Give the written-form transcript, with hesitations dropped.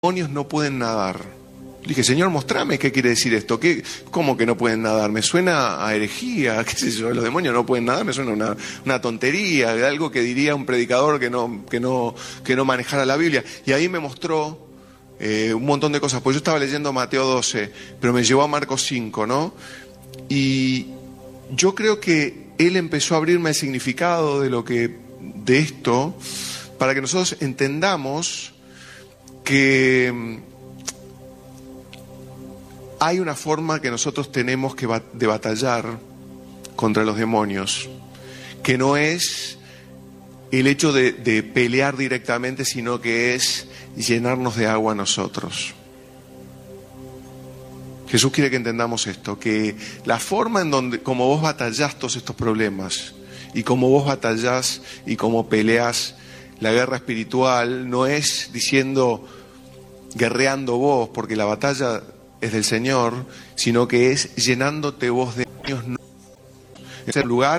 demonios no pueden nadar. Le dije, Señor, mostrame qué quiere decir esto. ¿Cómo que no pueden nadar? Me suena a herejía, qué sé yo, los demonios no pueden nadar, me suena una tontería, algo que diría un predicador que no manejara la Biblia. Y ahí me mostró un montón de cosas, pues yo estaba leyendo Mateo 12, pero me llevó a Marcos 5, ¿no? Y yo creo que él empezó a abrirme el significado de esto, para que nosotros entendamos que hay una forma que nosotros tenemos de batallar contra los demonios, que no es el hecho de pelear directamente, sino que es llenarnos de agua nosotros. Jesús quiere que entendamos esto, que la forma como vos batallás todos estos problemas, y como vos batallás y como peleás la guerra espiritual, no es guerreando vos, porque la batalla es del Señor, sino que es llenándote vos de Dios. Es el lugar